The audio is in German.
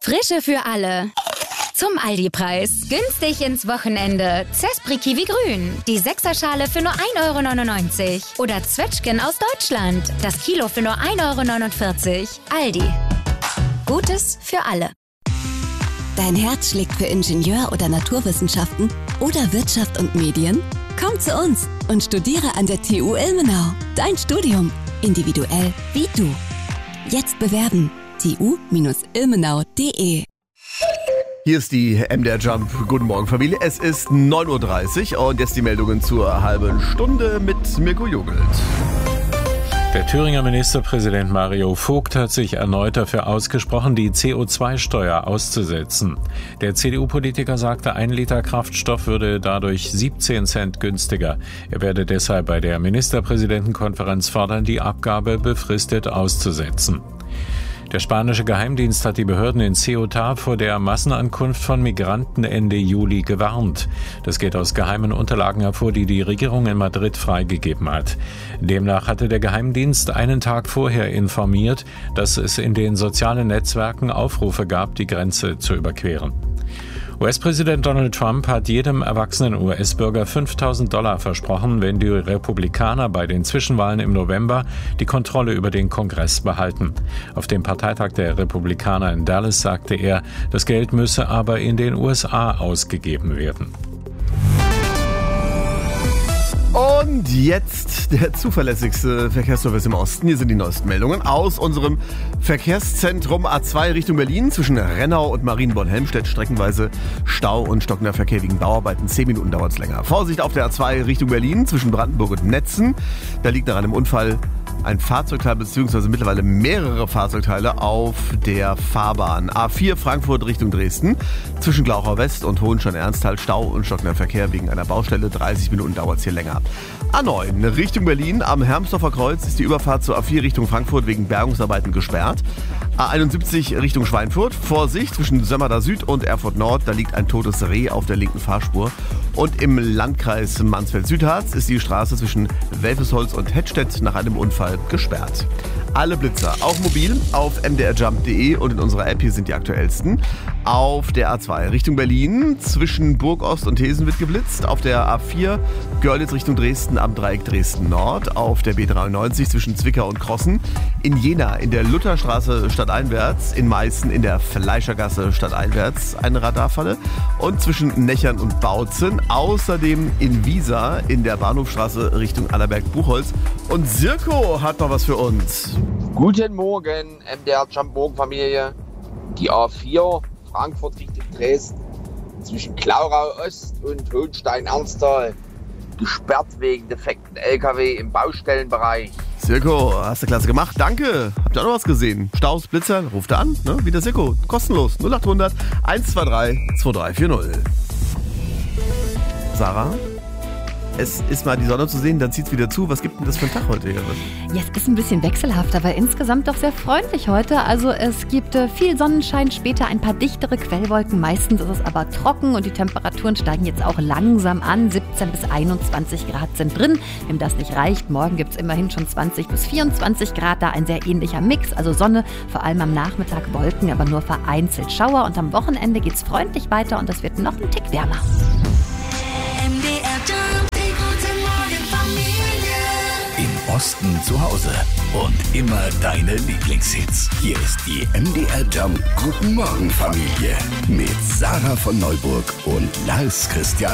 Frische für alle. Zum Aldi-Preis. Günstig ins Wochenende. Zespri Kiwi Grün. Die 6er-Schale für nur 1,99 €. Oder Zwetschgen aus Deutschland. Das Kilo für nur 1,49 €. Aldi. Gutes für alle. Dein Herz schlägt für Ingenieur- oder Naturwissenschaften oder Wirtschaft und Medien? Komm zu uns und studiere an der TU Ilmenau. Dein Studium. Individuell wie du. Jetzt bewerben. tu-ilmenau.de. Hier ist die MDR Jump. Guten Morgen, Familie. Es ist 9:30 Uhr und jetzt die Meldungen zur halben Stunde mit Mirko Jogelt. Der Thüringer Ministerpräsident Mario Vogt hat sich erneut dafür ausgesprochen, die CO2-Steuer auszusetzen. Der CDU-Politiker sagte, 1 Liter Kraftstoff würde dadurch 17 Cent günstiger. Er werde deshalb bei der Ministerpräsidentenkonferenz fordern, die Abgabe befristet auszusetzen. Der spanische Geheimdienst hat die Behörden in Ceuta vor der Massenankunft von Migranten Ende Juli gewarnt. Das geht aus geheimen Unterlagen hervor, die die Regierung in Madrid freigegeben hat. Demnach hatte der Geheimdienst einen Tag vorher informiert, dass es in den sozialen Netzwerken Aufrufe gab, die Grenze zu überqueren. US-Präsident Donald Trump hat jedem erwachsenen US-Bürger $5.000 versprochen, wenn die Republikaner bei den Zwischenwahlen im November die Kontrolle über den Kongress behalten. Auf dem Parteitag der Republikaner in Dallas sagte er, das Geld müsse aber in den USA ausgegeben werden. Und jetzt der zuverlässigste Verkehrsservice im Osten. Hier sind die neuesten Meldungen aus unserem Verkehrszentrum A2 Richtung Berlin. Zwischen Rennau und Marienborn-Helmstedt streckenweise Stau und stockender Verkehr wegen Bauarbeiten. 10 Minuten dauert es länger. Vorsicht auf der A2 Richtung Berlin zwischen Brandenburg und Netzen. Da liegt nach einem Unfall ein Fahrzeugteil bzw. mittlerweile mehrere Fahrzeugteile auf der Fahrbahn. A4 Frankfurt Richtung Dresden. Zwischen Glauchau West und Hohenstein-Ernsthal Stau und stockender Verkehr wegen einer Baustelle. 30 Minuten dauert es hier länger. A9 Richtung Berlin. Am Hermsdorfer Kreuz ist die Überfahrt zur A4 Richtung Frankfurt wegen Bergungsarbeiten gesperrt. A71 Richtung Schweinfurt. Vorsicht zwischen Sömmerda Süd und Erfurt Nord. Da liegt ein totes Reh auf der linken Fahrspur. Und im Landkreis Mansfeld-Südharz ist die Straße zwischen Welfesholz und Hettstedt nach einem Unfall gesperrt. Alle Blitzer, auch mobil, auf mdrjump.de und in unserer App, hier sind die aktuellsten. Auf der A2 Richtung Berlin, zwischen Burgost und Hesen wird geblitzt. Auf der A4 Görlitz Richtung Dresden am Dreieck Dresden Nord. Auf der B93 zwischen Zwickau und Krossen. In Jena in der Lutherstraße stadteinwärts. In Meißen in der Fleischergasse stadteinwärts eine Radarfalle. Und zwischen Nechern und Bautzen. Außerdem in Wiesa in der Bahnhofstraße Richtung Allerberg-Buchholz. Und Sirko hat noch was für uns. Guten Morgen, MDR Jump Morgenfamilie. Die A4 Frankfurt Richtung Dresden zwischen Klaurau Ost und Hohenstein-Ernsthal gesperrt wegen defekten LKW im Baustellenbereich. Sirko, hast du klasse gemacht. Danke. Habt ihr auch noch was gesehen? Staus, Blitzer, ruft an. Ne? Wie der Sirko. Kostenlos. 0800 123 2340. Sarah? Es ist mal die Sonne zu sehen, dann zieht es wieder zu. Was gibt denn das für ein Tag heute hier? Ja, es ist ein bisschen wechselhaft, aber insgesamt doch sehr freundlich heute. Also es gibt viel Sonnenschein, später ein paar dichtere Quellwolken. Meistens ist es aber trocken und die Temperaturen steigen jetzt auch langsam an. 17 bis 21 Grad sind drin. Wem das nicht reicht, morgen gibt es immerhin schon 20 bis 24 Grad. Da ein sehr ähnlicher Mix, also Sonne, vor allem am Nachmittag Wolken, aber nur vereinzelt Schauer. Und am Wochenende geht es freundlich weiter und es wird noch ein Tick wärmer. Im Osten zu Hause und immer deine Lieblingshits. Hier ist die MDR Jump Guten Morgen Familie mit Sarah von Neuburg und Lars Christian